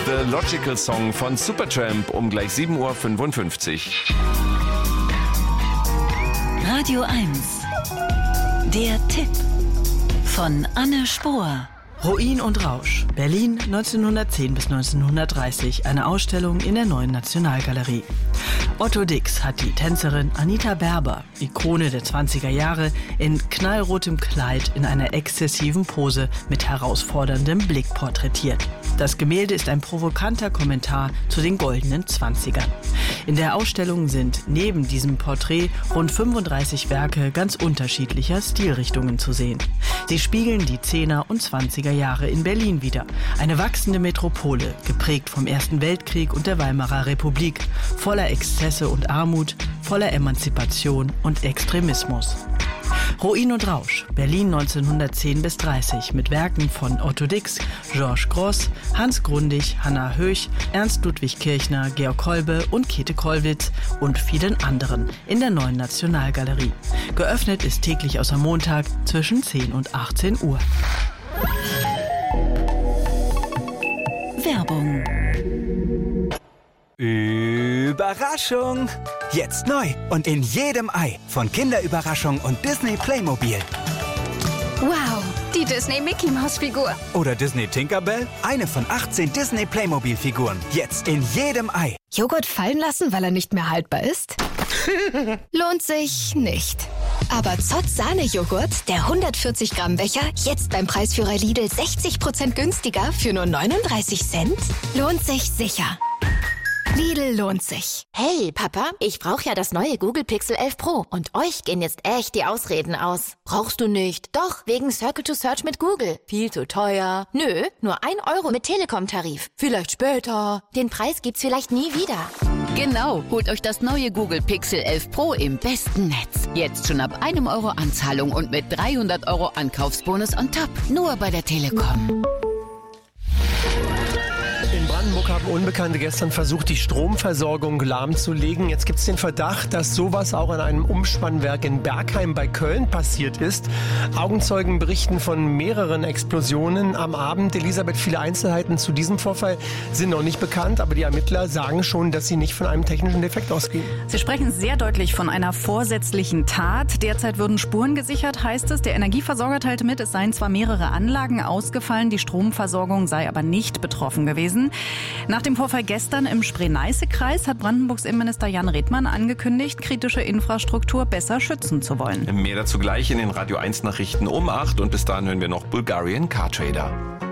The Logical Song von Supertramp um gleich 7.55 Uhr. Radio 1. Der Tipp von Anne Spohr. Ruin und Rausch. Berlin 1910 bis 1930. Eine Ausstellung in der Neuen Nationalgalerie. Otto Dix hat die Tänzerin Anita Berber, Ikone der 20er Jahre, in knallrotem Kleid in einer exzessiven Pose mit herausforderndem Blick porträtiert. Das Gemälde ist ein provokanter Kommentar zu den goldenen 20ern. In der Ausstellung sind neben diesem Porträt rund 35 Werke ganz unterschiedlicher Stilrichtungen zu sehen. Sie spiegeln die 10er und 20er Jahre in Berlin wider. Eine wachsende Metropole, geprägt vom Ersten Weltkrieg und der Weimarer Republik, voller Exzesse und Armut, voller Emanzipation und Extremismus. Ruin und Rausch, Berlin 1910 bis 30 mit Werken von Otto Dix, Georges Grosz, Hans Grundig, Hannah Höch, Ernst Ludwig Kirchner, Georg Kolbe und Käthe Kollwitz und vielen anderen in der Neuen Nationalgalerie. Geöffnet ist täglich außer Montag zwischen 10 und 18 Uhr. Werbung. Überraschung! Jetzt neu und in jedem Ei von Kinderüberraschung und Disney Playmobil. Wow, die Disney Mickey Maus Figur. Oder Disney Tinkerbell, eine von 18 Disney Playmobil Figuren. Jetzt in jedem Ei. Joghurt fallen lassen, weil er nicht mehr haltbar ist? Lohnt sich nicht. Aber Zott Sahne-Joghurt, der 140 Gramm Becher, jetzt beim Preisführer Lidl 60% günstiger für nur 39 Cent? Lohnt sich sicher. Lidl lohnt sich. Hey, Papa, ich brauche ja das neue Google Pixel 11 Pro. Und euch gehen jetzt echt die Ausreden aus. Brauchst du nicht? Doch, wegen Circle to Search mit Google. Viel zu teuer. Nö, nur 1 Euro mit Telekom-Tarif. Vielleicht später. Den Preis gibt's vielleicht nie wieder. Genau, holt euch das neue Google Pixel 11 Pro im besten Netz. Jetzt schon ab 1 Euro Anzahlung und mit 300 Euro Ankaufsbonus on top. Nur bei der Telekom. In Brandenburg haben Unbekannte gestern versucht, die Stromversorgung lahmzulegen. Jetzt gibt es den Verdacht, dass sowas auch an einem Umspannwerk in Bergheim bei Köln passiert ist. Augenzeugen berichten von mehreren Explosionen am Abend. Elisabeth, viele Einzelheiten zu diesem Vorfall sind noch nicht bekannt, aber die Ermittler sagen schon, dass sie nicht von einem technischen Defekt ausgehen. Sie sprechen sehr deutlich von einer vorsätzlichen Tat. Derzeit würden Spuren gesichert, heißt es. Der Energieversorger teilte mit, es seien zwar mehrere Anlagen ausgefallen, die Stromversorgung sei aber nicht betroffen gewesen. Nach dem Vorfall gestern im Spree-Neiße-Kreis hat Brandenburgs Innenminister Jan Redmann angekündigt, kritische Infrastruktur besser schützen zu wollen. Mehr dazu gleich in den Radio 1 Nachrichten um 8 und bis dahin hören wir noch Bulgarian Car Trader.